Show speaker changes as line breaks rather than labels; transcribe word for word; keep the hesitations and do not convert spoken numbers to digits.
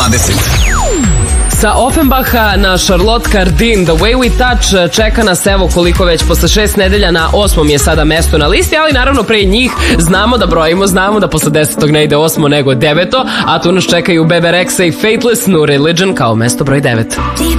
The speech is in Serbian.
dvadeset.
Sa Offenbacha na Charlotte Cardin, The Way We Touch, čeka nas evo koliko već posle šest nedelja, na osmom je sada mesto na listi, ali naravno pre njih znamo da brojimo, znamo da posle desetog ne ide osmo nego deveto, a tu nas čekaju Bebe Rexha i Fateless, New Religion kao mesto broj devet.